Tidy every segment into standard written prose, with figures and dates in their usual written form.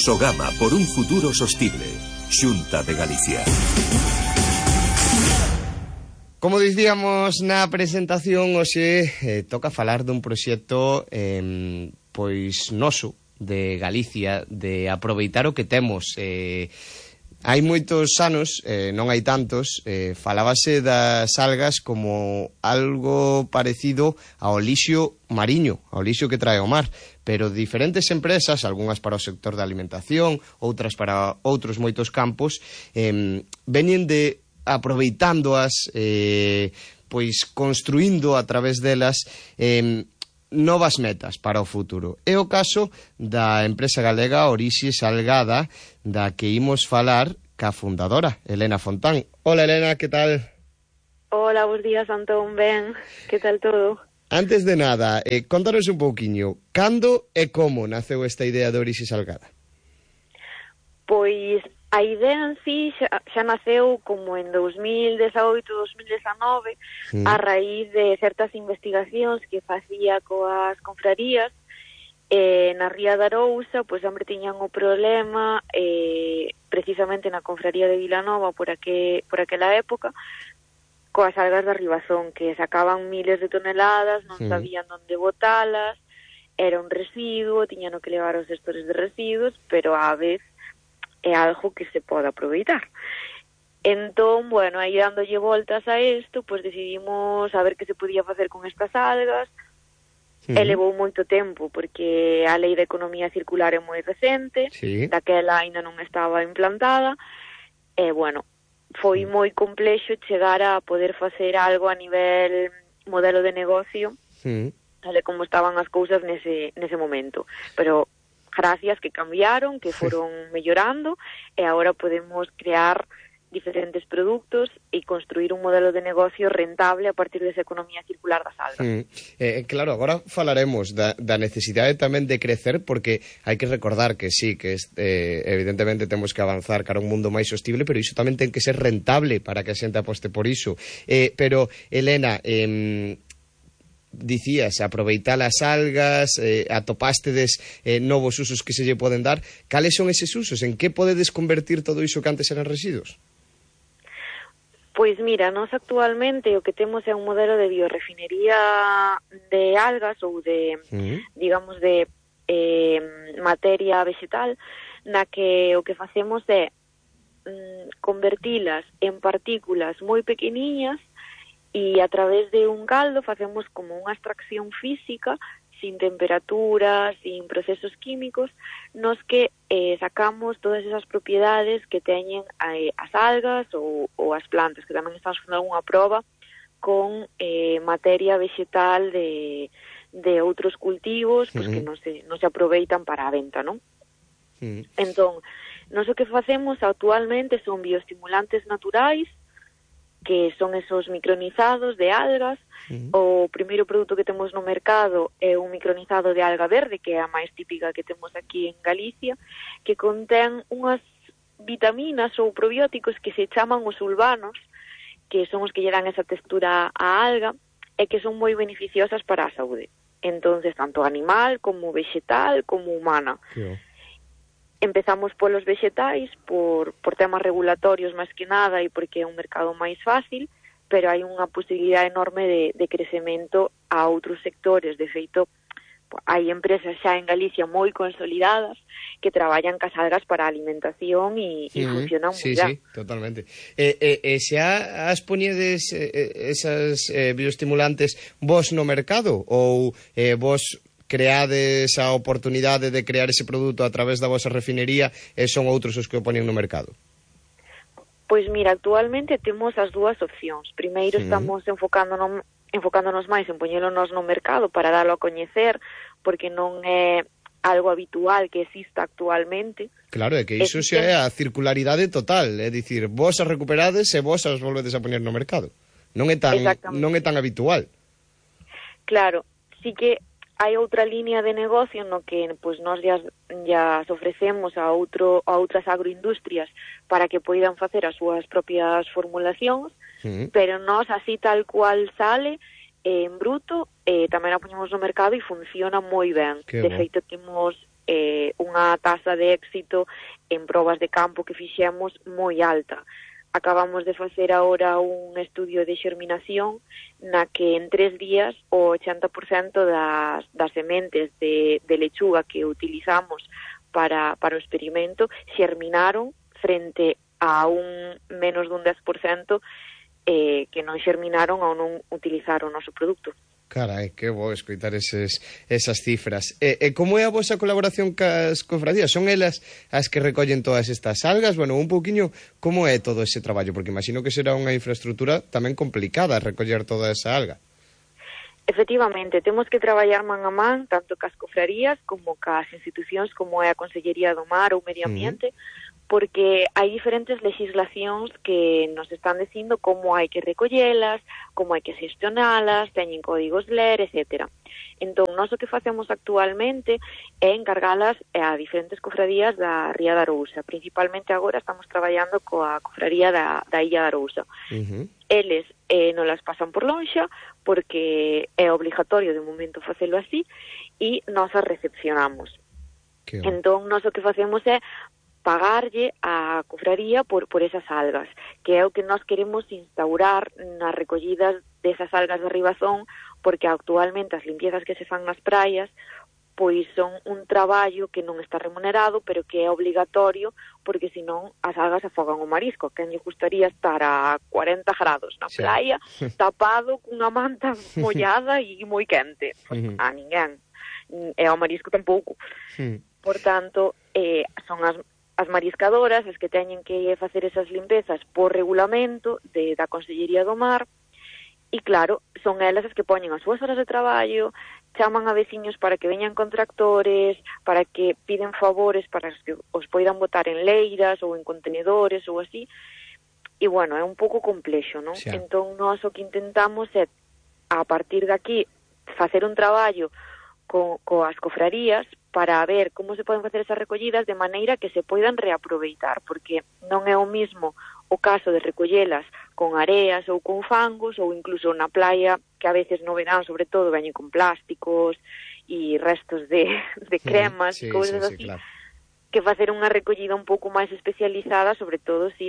Sogama por un futuro sostible. Xunta de Galicia. Como dicíamos na presentación, hoxe toca falar dun proxecto pois noso de Galicia, de aproveitar o que temos. Hai moitos anos, non hai tantos, falábase das algas como algo parecido ao lixo mariño, ao lixo que trae o mar, pero diferentes empresas, algunhas para o sector da alimentación, outras para outros moitos campos, veñen de aproveitándoas, pois construindo a través delas novas metas para o futuro. É o caso da empresa galega Orixe Salgada, da que imos falar ca fundadora, Elena Fontán. Hola, Elena, que tal? Hola, bons días, Antón, ben, que tal todo? Antes de nada, contanos un pouquiño, cando e como naceu esta idea de Orixe Salgada? Pois a idea en sí xa naceu como en 2018-2019 a raíz de certas investigacións que facía coas confrarías na Ría de Arousa, pois sempre tiñan o problema precisamente na confraría de Vilanova por aquela época coas algas da Ribazón, que sacaban miles de toneladas, non sabían onde botalas, era un residuo, tiñan que levar os gestores de residuos, pero á vez é algo que se pode aproveitar. Entón, bueno, aí dándolle voltas a isto, pois decidimos a ver que se podía facer con estas algas, e levou moito tempo, porque a lei de economía circular é moi recente, daquela ainda non estaba implantada, e, bueno, foi moi complexo chegar a poder facer algo a nivel modelo de negocio, tal como estaban as cousas nese momento. Pero gracias que cambiaron, que foron mellorando, e agora podemos crear diferentes produtos e construir un modelo de negocio rentable a partir desa economía circular das algas. Claro, agora falaremos da necesidade tamén de crecer, porque hai que recordar que sí, que evidentemente temos que avanzar cara a un mundo máis sostible, pero iso tamén ten que ser rentable para que a xente aposte por iso. Pero, Elena, dicías, aproveitar as algas, atopástedes novos usos que se lle poden dar. Cales son eses usos? En que podedes convertir todo iso que antes eran residuos? Pois mira, nós actualmente o que temos é un modelo de biorefinería de algas ou de, digamos, de materia vegetal, na que o que facemos é convertilas en partículas moi pequeniñas e a través de un caldo facemos como unha extracción física sin temperatura, sin procesos químicos, nos que sacamos todas esas propiedades que teñen as algas ou as plantas, que tamén estamos facendo unha proba con materia vegetal de outros cultivos pues, que non se aproveitan para a venta, non? Entón, nós o que facemos actualmente son bioestimulantes naturais, que son esos micronizados de algas. O primeiro produto que temos no mercado é un micronizado de alga verde, que é a máis típica que temos aquí en Galicia, que contén unhas vitaminas ou probióticos que se chaman os ulvanos, que son os que lle dan esa textura á alga, e que son moi beneficiosas para a saúde. Entonces, tanto animal, como vegetal, como humana. Empezamos polos vegetais, por temas regulatorios máis que nada e porque é un mercado máis fácil, pero hai unha posibilidade enorme de crecemento a outros sectores. De feito, hai empresas xa en Galicia moi consolidadas que traballan cas algas para a alimentación e funcionan moi ben. Sí, totalmente. Xa as poñedes esas bioestimulantes vos no mercado ou vos creades a oportunidade de crear ese produto a través da vosa refinería e son outros os que o poñen no mercado? Pois mira, actualmente temos as dúas opcións. Primeiro estamos enfocándonos máis en poñélonos no mercado para dalo a coñecer, porque non é algo habitual que exista actualmente. Claro, é que iso xa é a circularidade total, é dicir, vos as recuperades e vos as volvedes a poñer no mercado. Non é tan habitual. Claro, sí que hai outra línea de negocio no que pues, nós ya ofrecemos a outras agroindustrias para que poidan facer as súas propias formulacións, pero nós así tal cual sale en bruto tamén a poñemos no mercado e funciona moi ben. De feito, temos unha tasa de éxito en probas de campo que fixemos moi alta. Acabamos de facer agora un estudio de xerminación na que en 3 días o 80% das sementes de lechuga que utilizamos para o experimento xerminaron frente a un menos dun 10% que non xerminaron ou non utilizaron o noso produto. Carai, que bo escoitar esas cifras. E como é a vosa colaboración cas cofradías? Son elas as que recollen todas estas algas? Bueno, un pouquiño, como é todo ese traballo? Porque imagino que será unha infraestructura tamén complicada recoller toda esa alga. Efectivamente, temos que traballar man a man, tanto cas cofradías como cas institucións como é a Consellería do Mar ou Medio Ambiente, porque hai diferentes legislacións que nos están dicindo como hai que recollelas, como hai que gestionalas, teñen códigos LER, etc. Entón, nós o que facemos actualmente é encargalas a diferentes cofradías da Ría da Arousa. Principalmente agora estamos traballando coa cofradía da Illa da Arousa. Eles non las pasan por lonxa porque é obligatorio de momento facelo así e nós as recepcionamos. Entón, nós o que facemos é pagarlle a cofradía por esas algas, que é o que nós queremos instaurar nas recollidas desas algas de Ribazón, porque actualmente as limpiezas que se fan nas praias pois son un traballo que non está remunerado, pero que é obligatorio, porque senón as algas afogan o marisco. Quen lle gustaría estar a 40 grados na praia, tapado cunha manta mollada e moi quente? A ninguén. E ao marisco tampouco. Por tanto, son as mariscadoras as que teñen que facer esas limpezas por regulamento da Consellería do Mar, e claro, son elas as que poñen as súas horas de traballo, chaman a veciños para que veñan con tractores, para que piden favores para que os poidan botar en leiras ou en contenedores ou así, e bueno, é un pouco complexo, non? Entón, nós o que intentamos é, a partir de aquí, facer un traballo coas cofrarías para ver como se poden facer esas recollidas de maneira que se poidan reaproveitar, porque non é o mismo o caso de recollelas con areas ou con fangos, ou incluso na playa, que a veces no verán, sobre todo, veñen con plásticos e restos de cremas e cousas así, claro, que facer unha recollida un pouco máis especializada, sobre todo si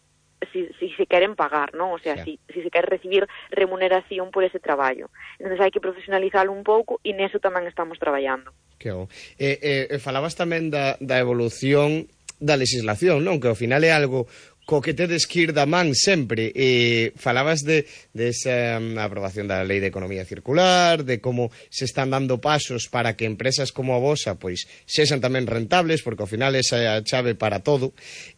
se queren pagar, non? O sea, si se quere recibir remuneración por ese traballo. Entón, hai que profesionalizalo un pouco e neso tamén estamos traballando. Que bom. Falabas tamén da evolución da legislación, non? Que ao final é algo co que tedes que ir da man sempre. Falabas de esa aprobación da Lei de Economía Circular, de como se están dando pasos para que empresas como a vosa pois sexan tamén rentables, porque ao final esa é a chave para todo.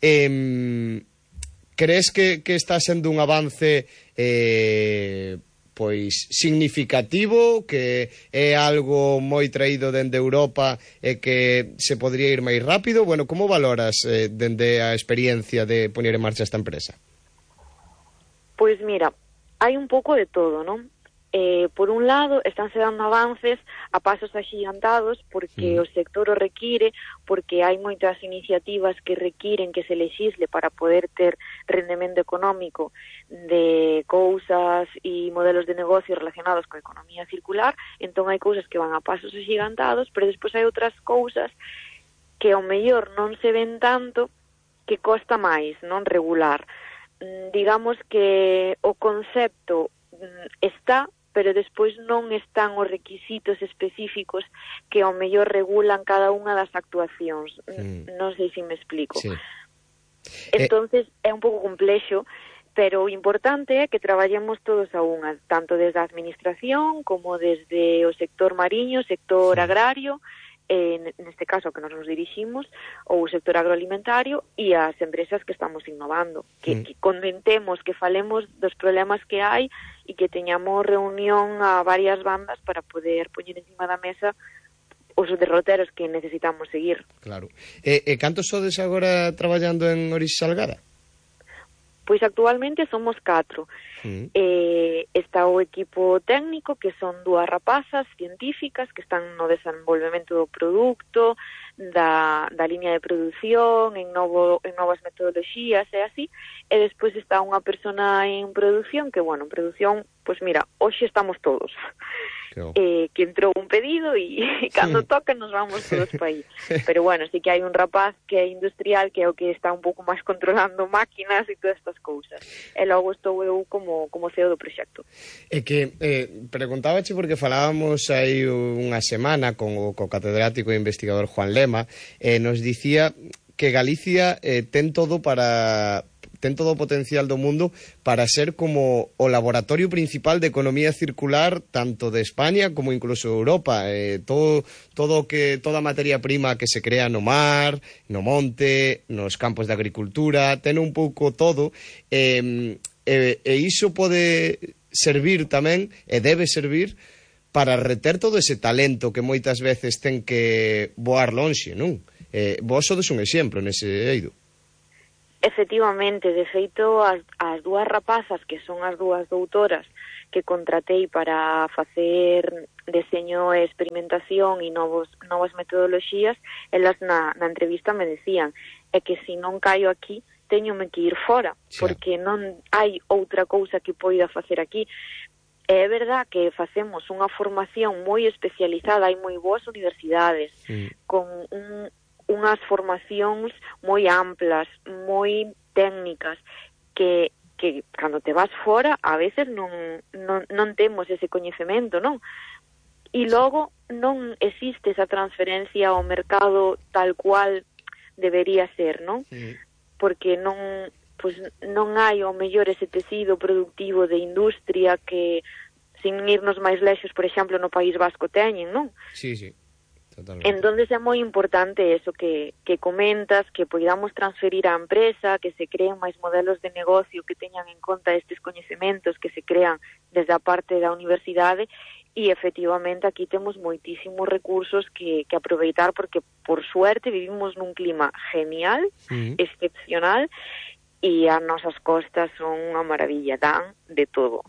Crees que está sendo un avance pois significativo, que é algo moi traído dende Europa e que se podría ir máis rápido? Bueno, como valoras dende a experiencia de poñer en marcha esta empresa? Pois mira, hai un pouco de todo, non? Por un lado, estánse dando avances a pasos axigantados porque o sector o require, porque hai moitas iniciativas que requiren que se lexisle para poder ter rendemento económico de cousas e modelos de negocio relacionados coa economía circular. Entón hai cousas que van a pasos axigantados, pero despois hai outras cousas que ao mellor non se ven tanto, que costa máis non regular. Digamos que o concepto está, pero despois non están os requisitos específicos que ao mellor regulan cada unha das actuacións. Non sei se me explico. Entonces, é un pouco complexo, pero o importante é que traballemos todos a unha, tanto desde a administración como desde o sector mariño, sector agrario, neste caso que nos diriximos, ou o sector agroalimentario e as empresas que estamos innovando, que comentemos, que falemos dos problemas que hai e que teñamos reunión a varias bandas para poder poñer encima da mesa os derroteros que necesitamos seguir. Claro. Cantos sodes agora traballando en Orixe Salgada? Pois actualmente somos 4. Está o equipo técnico, que son 2 rapazas científicas que están no desenvolvemento do produto, da liña de produción, en novas metodoloxías e así, e despois está unha persona en produción, que, bueno, en produción, pois mira, hoxe estamos todos. que entrou un pedido e cando toca nos vamos todos para aí. Pero bueno, sí que hai un rapaz que é industrial, que é o que está un pouco máis controlando máquinas e todas estas cousas. E logo estou eu como CEO do proxecto. É que preguntábache porque falábamos aí unha semana con o catedrático e investigador Juan Lema, nos dicía que Galicia ten todo o potencial do mundo para ser como o laboratorio principal de economía circular tanto de España como incluso Europa. Toda a materia prima que se crea no mar, no monte, nos campos de agricultura, ten un pouco todo, e iso pode servir tamén, e debe servir, para reter todo ese talento que moitas veces ten que voar lonxe, non? Vos sodes un exemplo nese eido. Efectivamente, de feito, as dúas rapazas, que son as dúas doutoras que contratei para facer deseño e experimentación e novas metodoloxías, elas na entrevista me decían que se non caio aquí, teñome que ir fora, porque non hai outra cousa que poida facer aquí. É verdad que facemos unha formación moi especializada, hai moi boas universidades, con unhas formacións moi amplas, moi técnicas, que cando te vas fora, a veces non temos ese coñecemento, non? E logo non existe esa transferencia ao mercado tal cual debería ser, non? Porque non hai o mellor ese tecido productivo de industria que, sin irnos máis lexos, por exemplo, no País Vasco teñen, non? Sí, totalmente. Entonces é moi importante eso que comentas, que podamos transferir á empresa, que se creen máis modelos de negocio que teñan en conta estes coñecementos que se crean desde a parte da universidade, e efectivamente aquí temos moitísimos recursos que aproveitar, porque por suerte vivimos nun clima genial, excepcional, e as nosas costas son unha maravilla, dan de todo.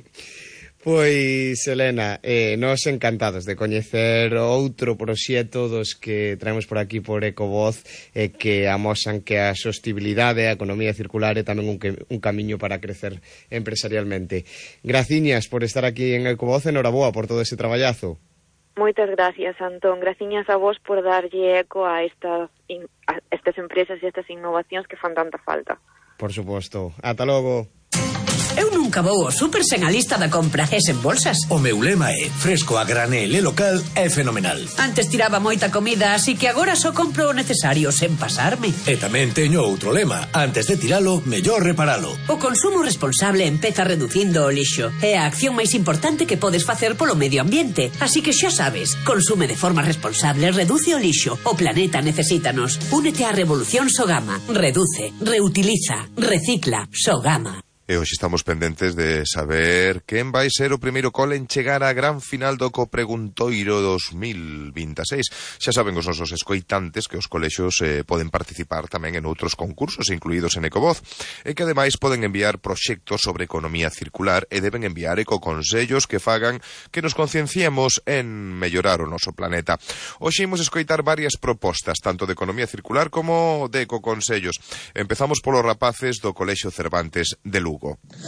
Pois, Elena, nós encantados de coñecer outro proxecto dos que traemos por aquí por Ecovoz, que amosan que a sostibilidade, a economía circular é tamén un camiño para crecer empresarialmente. Graciñas por estar aquí en Ecovoz, enhoraboa por todo ese traballazo. Moitas gracias, Antón. Graciñas a vos por darlle eco a estas empresas e estas innovacións que fan tanta falta. Por suposto. Ata logo. Eu nunca vou ao super sen a lista da compra e sen bolsas. O meu lema é fresco a granel e local é fenomenal. Antes tiraba moita comida, así que agora só compro o necesario sen pasarme. E tamén teño outro lema: antes de tiralo, mellor reparalo. O consumo responsable empeza reducindo o lixo. É a acción máis importante que podes facer polo medio ambiente. Así que xa sabes, consume de forma responsable, reduce o lixo. O planeta necesítanos. Únete á revolución Sogama. Reduce, reutiliza, recicla. Sogama. E hoxe estamos pendentes de saber quen vai ser o primeiro cole en chegar á gran final do Copreguntoiro 2026. Xa saben os nosos escoitantes que os colexios poden participar tamén en outros concursos incluídos en Ecovoz, e que ademais poden enviar proxectos sobre economía circular e deben enviar ecoconsellos que fagan que nos concienciemos en mellorar o noso planeta. Hoxe imos escoitar varias propostas, tanto de economía circular como de ecoconsellos. Empezamos polos rapaces do Colexio Cervantes de Lugo.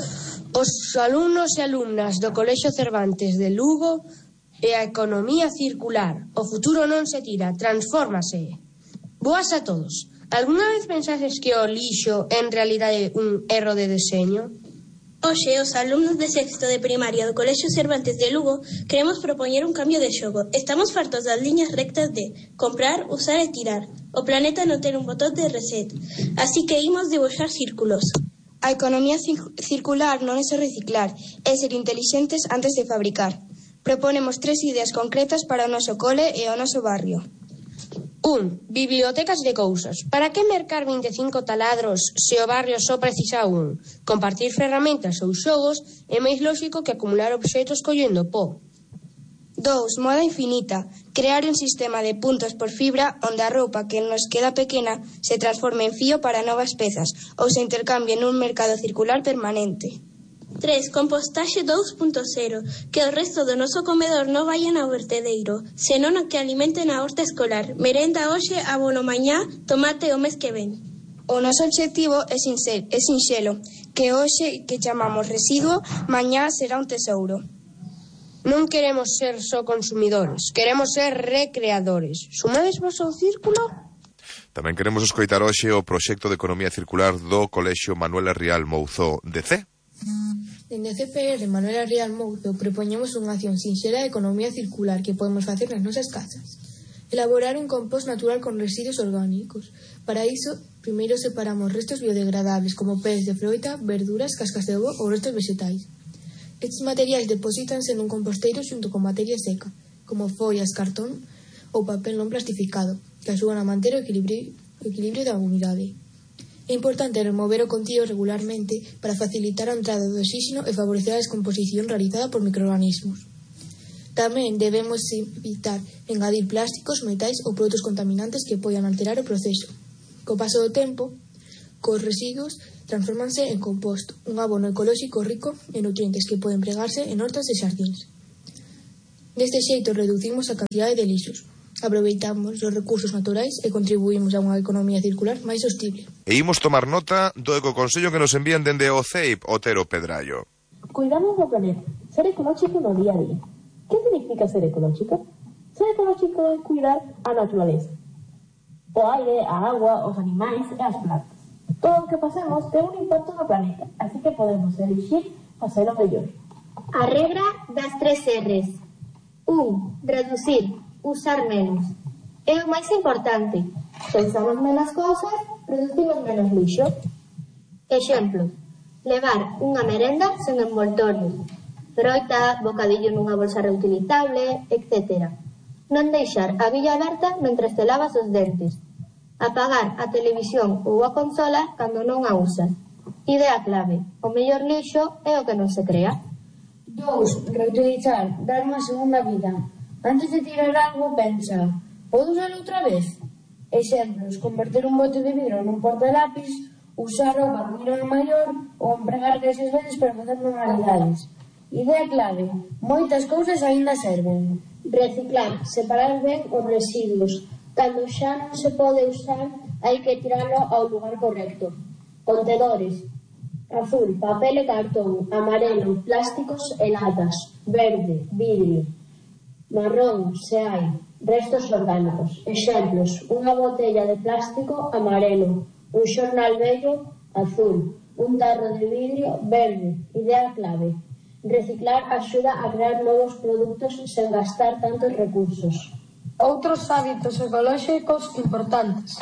Os alumnos e alumnas do Colexio Cervantes de Lugo e a economía circular. O futuro non se tira, transfórmase. Boas a todos. Alguna vez pensases que o lixo en realidade é un erro de deseño? Hoxe, os alumnos de sexto de primaria do Colexio Cervantes de Lugo queremos propoñer un cambio de xogo. Estamos fartos das liñas rectas de comprar, usar e tirar. O planeta non ten un botón de reset. Así que imos dibuixar círculos. A economía circular non é só reciclar, é ser intelixentes antes de fabricar. Proponemos 3 ideas concretas para o noso cole e o noso barrio. 1. Bibliotecas de cousas. Para que mercar 25 taladros se o barrio só precisa un? Compartir ferramentas ou xogos é máis lóxico que acumular obxetos collendo pó. 2. Moda infinita. Crear un sistema de puntos por fibra onde a roupa que nos queda pequena se transforme en fío para novas pezas ou se intercambie nun mercado circular permanente. 3. Compostaxe 2.0. Que o resto do noso comedor non vayan ao vertedeiro, senón a que alimenten a horta escolar. Merenda hoxe, abono mañá, tomate o mes que ven. O noso obxectivo é sinxelo, que hoxe que chamamos residuo, mañá será un tesouro. Non queremos ser só consumidores, queremos ser recreadores. Sumades vos ao círculo? Tamén queremos escoitar hoxe o proxecto de economía circular do Colexio Manuela Rial Mouzó de C. Dende CPR Manuela Rial Mouzó propoñemos unha acción sinxela de economía circular que podemos facer nas nosas casas. Elaborar un compost natural con residuos orgánicos. Para iso, primeiro separamos restos biodegradables como peles de froita, verduras, cascas de ovo ou restos vegetais. Estes materiais deposítanse nun composteiro xunto con materia seca, como follas, cartón ou papel non plastificado, que axudan a manter o equilibrio da humidade. É importante remover o contido regularmente para facilitar a entrada do oxígeno e favorecer a descomposición realizada por microorganismos. Tamén debemos evitar engadir plásticos, metais ou produtos contaminantes que poidan alterar o proceso. Co paso do tempo, cos residuos transformanse en composto, un abono ecolóxico rico en nutrientes que poden empregarse en hortas e xardíns. Deste xeito reducimos a cantidade de lixos, aproveitamos os recursos naturais e contribuímos a unha economía circular máis sostible. E imos tomar nota do ecoconsello que nos envían dende o CEIP, Otero Pedrallo. Cuidamos do planeta, ser ecolóxico no día a día. Que significa ser ecolóxico? Ser ecolóxico é cuidar a naturaleza. O aire, a agua, os animais e as plantas. Todo o que facemos ten un impacto no planeta, así que podemos elegir facelo mellor. A regra das 3 R's. 1. Reducir, usar menos. É o máis importante. Pensamos menos cousas, producimos menos lixo. Exemplos. Levar unha merenda sen envoltorio. Froita, bocadillo nunha bolsa reutilizable, etc. Non deixar a billa aberta mentres te lavas os dentes. Apagar a televisión ou a consola cando non a usas. Idea clave. O mellor lixo é o que non se crea. 2. Reutilizar, dar unha segunda vida. Antes de tirar algo, pensa, podo usarlo outra vez? Exemplos, converter un bote de vidro nun portalápis, usar o para un irmán maior ou empregar 10 veces para facer manualidades. Idea clave, moitas cousas aínda serven. Reciclar, separar ben os residuos. Cando xa non se pode usar, hai que tiralo ao lugar correcto. Contedores. Azul, papel e cartón. Amarelo, plásticos e latas. Verde, vidrio. Marrón, se hai. Restos orgánicos. Exemplos, unha botella de plástico amarelo, un xornal vello azul, un tarro de vidrio verde. Idea clave. Reciclar axuda a crear novos produtos sen gastar tantos recursos. Outros hábitos ecolóxicos importantes.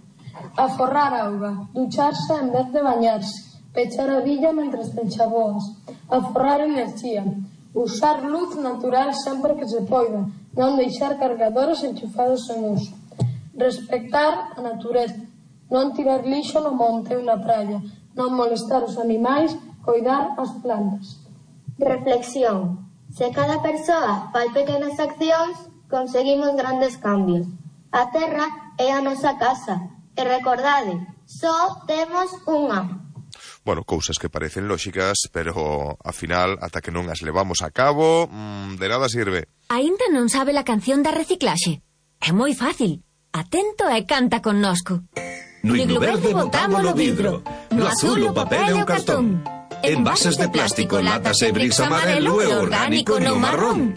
Aforrar auga, ducharse en vez de bañarse, pechar a billa mentres te enxaboas, aforrar enerxía, usar luz natural sempre que se poida, non deixar cargadores enchufados en uso, respectar a natureza, non tirar lixo no monte ou na praia, non molestar os animais, coidar as plantas. Reflexión. Se cada persoa fai pequenas accións, conseguimos grandes cambios. A terra é a nosa casa. E recordade, só temos unha. Bueno, cousas que parecen lóxicas, pero, ao final, ata que non as levamos a cabo, de nada sirve. Aínda non sabe la canción da reciclaxe? É moi fácil. Atento e canta connosco. No iglo verde botámolo vidro, no azul o papel e o cartón. Envases de plástico, latas e bricks amarelo e orgánico no marrón.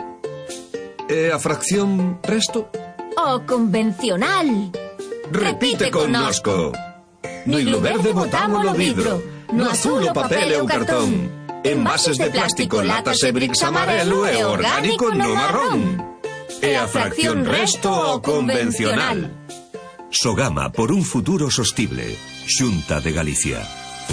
E a fracción resto? O convencional. Repite connosco. No iglo verde botámolo vidro, no azul o papel e o cartón. Envases de plástico, latas e bricks amarelo e orgánico no marrón. E a fracción resto o convencional. Sogama por un futuro sostible. Xunta de Galicia.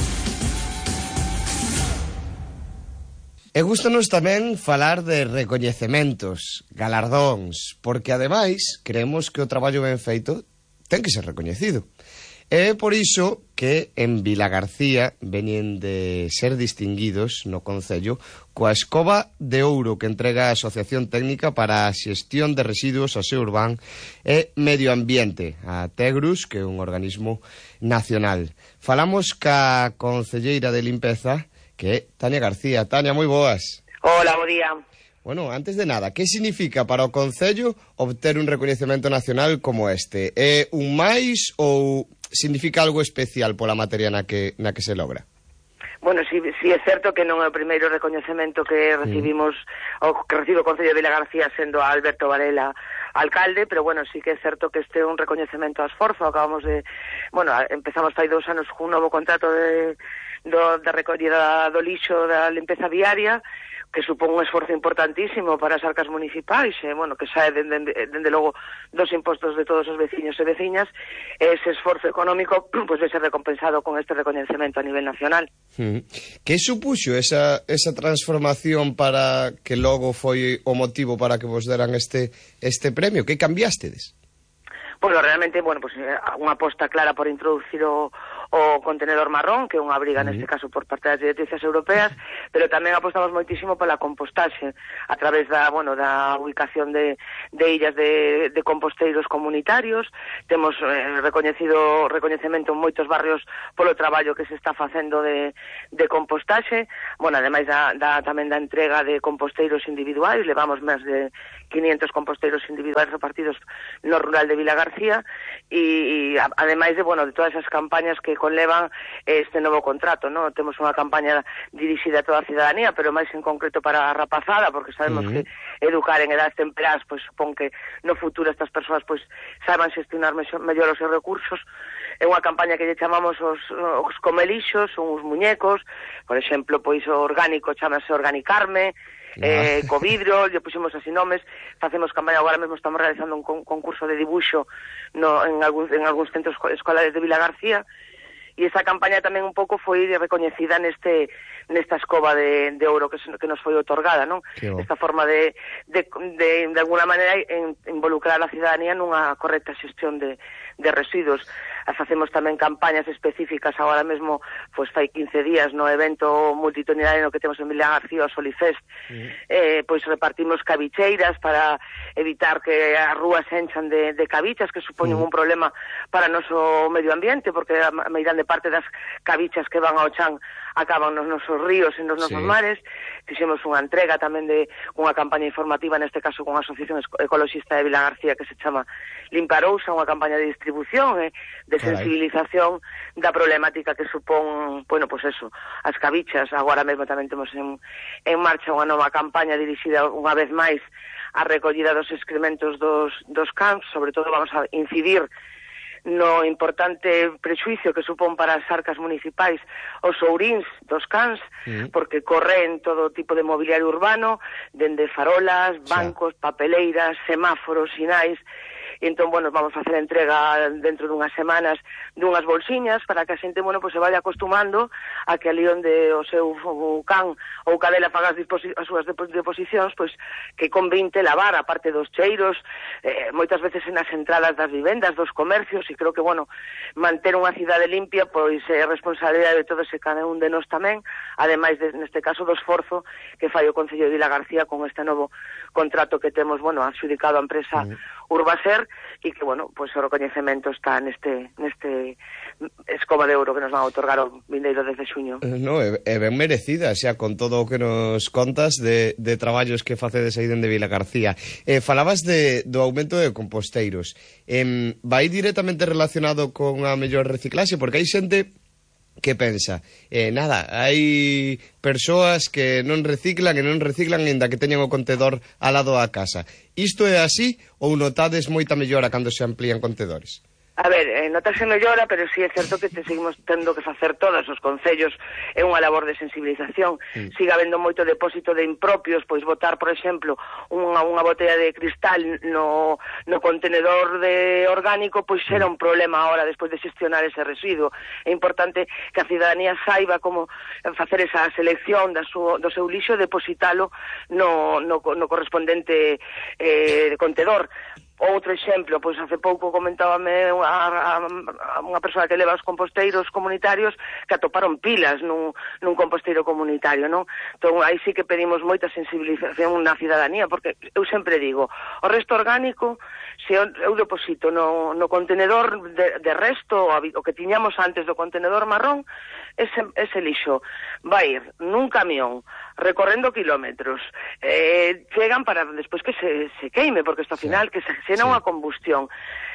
E gústanos tamén falar de recoñecementos, galardóns, porque ademais creemos que o traballo ben feito ten que ser recoñecido. É por iso que en Vilagarcía veñen de ser distinguidos no Concello coa Escoba de Ouro que entrega a Asociación Técnica para a Xestión de Residuos Aseo Urbán e Medio Ambiente, a TEGRUS, que é un organismo nacional. Falamos ca concelleira de limpeza, que é Tania García. Tania, moi boas. Hola, bo día. Bueno, antes de nada, que significa para o Concello obter un recoñecemento nacional como este? É un máis ou significa algo especial pola materia na que se logra? Bueno, sí é certo que non é o primeiro recoñecemento que recibimos, o que recibe o Concello de Vilagarcía sendo a Alberto Varela alcalde, pero bueno, sí que é certo que este é un recoñecemento a esforzo. Acabamos de, bueno, empezamos fai 2 anos cun novo contrato de recollida do lixo da limpeza viaria, que supón un esforzo importantísimo para as arcas municipais, bueno, que sae dende logo dos impostos de todos os veciños e veciñas. Ese esforzo económico pois vai ser recompensado con este recoñecemento a nivel nacional. Que supuxo esa transformación para que logo foi o motivo para que vos deran este premio? Que cambiastedes? Bueno, realmente, pues unha aposta clara por introducir o contenedor marrón, que é unha briga neste caso por parte das directrices europeas, pero tamén apostamos moitísimo pola compostaxe a través da ubicación de illas de composteiros comunitarios. Temos recoñecemento en moitos barrios polo traballo que se está facendo de compostaxe. Bueno, ademais tamén da entrega de composteiros individuais, levamos máis de 500 composteiros individuais repartidos no rural de Vilagarcía, e ademais de todas esas campañas que conlevan este novo contrato, ¿no? Temos unha campaña dirixida a toda a cidadanía, pero máis en concreto para a rapazada, porque sabemos que educar en edades temperás supón que no futuro estas persoas saiban xestionar mellor os seus recursos. É unha campaña que lle chamamos os comelixos, son uns muñecos, por exemplo, o orgánico chamase Organicarme, co vidro, lle puxemos así nomes. Facemos campaña, agora mesmo estamos realizando un concurso de dibuixo en algúns centros escolares de Vilagarcía, e esa campaña tamén un pouco foi recoñecida nesta escoba de ouro que nos foi otorgada, non? Esta forma de alguna maneira involucrar a cidadanía nunha correcta xestión de residuos. Facemos tamén campañas específicas agora mesmo, fai 15 días no evento multitudinario que temos en Vilagarcía, o Solifest, repartimos cabicheiras para evitar que as rúas se enchan de cabichas, que supoñen un problema para o noso medio ambiente, porque a meirande parte das cabichas que van ao chan acaban nos nosos ríos e nos nosos mares. Fixemos unha entrega tamén de unha campaña informativa, neste caso con a Asociación Ecoloxista de Vilagarcía, que se chama Limparousa, unha campaña de distribución de sensibilización da problemática que supón, as cabichas. Agora mesmo tamén temos en marcha unha nova campaña dirixida unha vez máis á recollida dos excrementos dos cans. Sobre todo vamos a incidir no importante prexuicio que supón para as arcas municipais os ouríns dos cans, porque corren todo tipo de mobiliario urbano, dende farolas, bancos, papeleiras, semáforos, sinais. E entón, vamos a facer a entrega dentro dunhas semanas dunhas bolsiñas para que a xente, se vaya acostumando a que ali onde o seu can ou cadela faga as súas deposicións, que convinte lavar, a parte dos cheiros, moitas veces nas entradas das vivendas, dos comercios, e creo que, manter unha cidade limpia, é responsabilidade de todos e cada un de nós tamén, ademais, neste caso, do esforzo que fai o Concello de Vilagarcía con este novo contrato que temos, adxudicado a empresa Urbaser, e que, o recoñecemento está neste escoba de ouro que nos van a otorgar o vindeiro 10 de xuño. É ben merecida, xa, con todo o que nos contas de traballos que facedes aí dende Vilagarcía. Falabas do aumento de composteiros. Vai directamente relacionado con a mellor reciclaxe, porque hai xente que pensa, hai persoas que non reciclan ainda que teñan o contedor al lado da casa. Isto é así ou notades moita mellora cando se amplían contedores? A ver, notase mellora, pero sí é certo que seguimos tendo que facer todos os concellos, é unha labor de sensibilización. Sigue habendo moito depósito de impropios, botar, por exemplo, unha botella de cristal no contenedor de orgánico, será un problema ahora despois de xestionar ese residuo. É importante que a cidadanía saiba como facer esa selección do seu lixo e depositalo no correspondente contedor. Outro exemplo, hace pouco comentábame unha persoa que leva os composteiros comunitarios que atoparon pilas nun composteiro comunitario, non? Entón, aí sí que pedimos moita sensibilización na cidadanía, porque eu sempre digo, o resto orgánico, se eu deposito no contenedor de resto, o que tiñamos antes do contenedor marrón, ese lixo vai ir nun camión recorrendo kilómetros, chegan para despois que se queime, porque isto ao final que se xena unha combustión.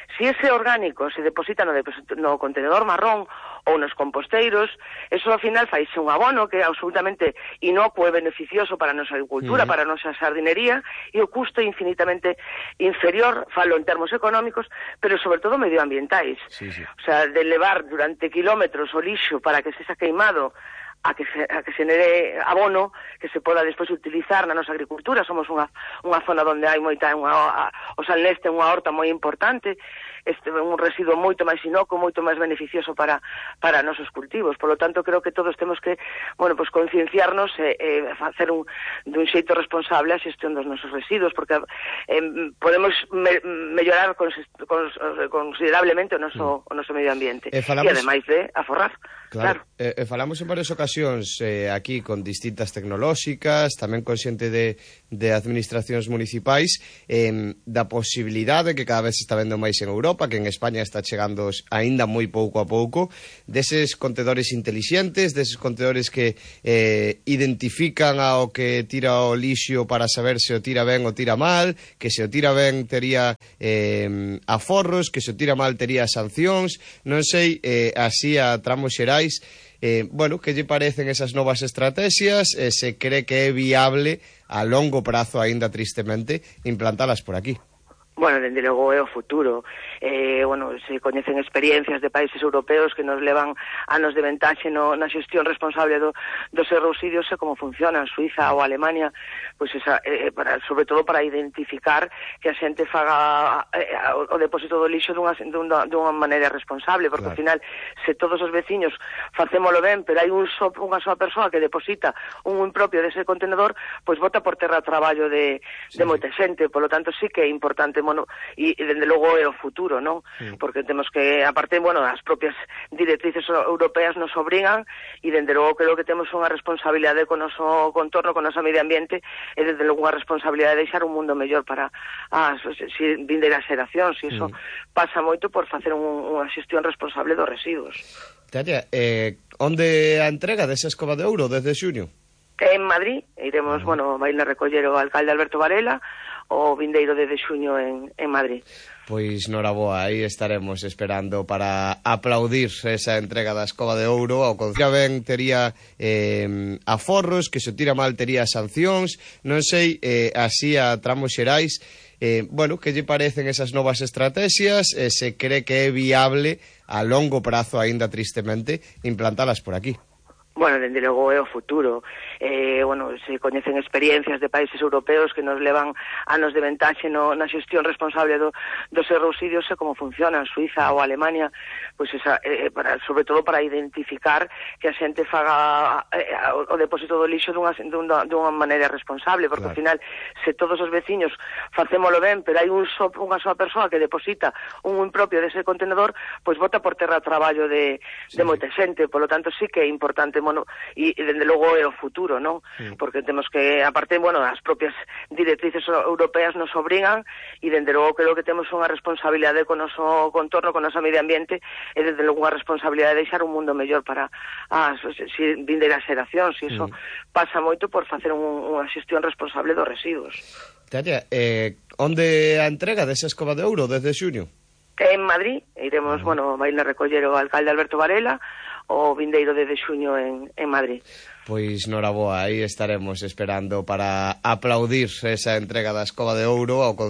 Si ese orgánico se deposita no contenedor marrón ou nos composteiros, eso ao final faise un abono que é absolutamente inocuo e beneficioso para a nosa agricultura, para a nosa sardinería, e o custo é infinitamente inferior, falo en termos económicos, pero sobre todo medioambientais. O sea, de levar durante kilómetros o lixo para que se xa queimado a que se nere abono que se poda despois utilizar na nosa agricultura. Somos unha zona onde hai moita, o Salneste é unha horta moi importante, un residuo moito máis inocuo, moito máis beneficioso para nosos cultivos. Por lo tanto, creo que todos temos que, bueno, pues concienciarnos e facer dun xeito responsable a xestión dos nosos residuos, porque podemos mellorar considerablemente o noso medio ambiente. E ademais de aforrar. Claro. Falamos en varias ocasións aquí con distintas tecnolóxicas, tamén con xente de administracións municipais, da posibilidade que cada vez se está vendo máis en Europa, que en España está chegando aínda moi pouco a pouco, deses contedores intelixentes, deses contedores que identifican ao que tira o lixo para saber se o tira ben ou tira mal, que se o tira ben tería aforros, que se o tira mal tería sancións, non sei, así a tramos xerais. Bueno, que lle parecen esas novas estrategias, se cree que é viable a longo prazo, aínda tristemente, implantalas por aquí? Bueno, dende logo é o futuro. Bueno, se coñecen experiencias de países europeos que nos levan anos de ventaxe na xestión responsable dos residuos e como funcionan Suiza ou Alemania, pois sobre todo para identificar que a xente faga o depósito do lixo dunha maneira responsable, porque ao final, se todos os veciños facémolo ben, pero hai unha soa persoa que deposita un impropio dese contenedor, pois bota por terra o traballo de moita xente. Por lo tanto, sí que é importante, bueno, e dende logo é o futuro, non? Porque temos que, aparte, bueno, as propias directrices europeas nos obrigan, e dende logo creo que temos unha responsabilidade con o noso contorno, con o noso medio ambiente, e dende logo unha responsabilidade de deixar un mundo mellor para as vindeiras xeracións, e iso pasa moito por facer unha xestión responsable dos residuos. Talia, onde a entrega desa escova de ouro desde xuño? En Madrid, iremos, bueno, vai a recoller o alcalde Alberto Varela o vindeiro de xuño en Madrid. Pois noraboa, aí estaremos esperando para aplaudir esa entrega da escova de ouro. Ao concello ben tería aforros, que se tira mal tería sancións, non sei, así a tramos xerais. Bueno, que lle parecen esas novas estrategias, se cree que é viable a longo prazo, aínda tristemente, implantalas por aquí? Bueno, dende logo é o futuro. Bueno, se coñecen experiencias de países europeos que nos levan anos de ventaxe na xestión responsable dos residuos e como funcionan Suiza ou Alemania, pois sobre todo para identificar que a xente faga o depósito do lixo dunha maneira responsable, porque ao final, se todos os veciños facémolo ben, pero hai unha soa persoa que deposita un impropio dese contenedor, pois bota por terra o traballo de moita xente. Por lo tanto, sí que é importante, bueno, e dende logo é o futuro, non? Porque temos que, aparte, bueno, as propias directrices europeas nos obrigan, e dende logo creo que temos unha responsabilidade con o noso contorno, con o noso medio ambiente, e dende logo unha responsabilidade de deixar un mundo mellor para as vindeiras xeracións, e iso pasa moito por facer unha xestión responsable dos residuos. Talia, onde a entrega desa escova de ouro desde xuño? En Madrid, iremos, bueno, vai a recoller o alcalde Alberto Varela o vindeiro de xuño en Madrid. Pois noraboa, aí estaremos esperando para aplaudir esa entrega da escova de ouro ao